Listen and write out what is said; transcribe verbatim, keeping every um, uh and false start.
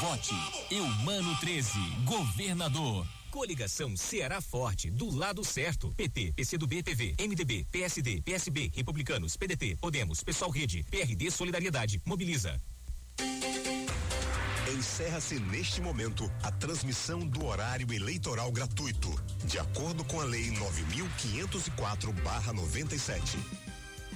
Vote Eumano treze, governador. Coligação Ceará Forte, do lado certo. P T, PCdoB, P V, M D B, P S D, P S B, Republicanos, P D T, Podemos, Pessoal Rede, P R D Solidariedade. Mobiliza. Encerra-se neste momento a transmissão do horário eleitoral gratuito, de acordo com a Lei nove mil quinhentos e quatro barra noventa e sete.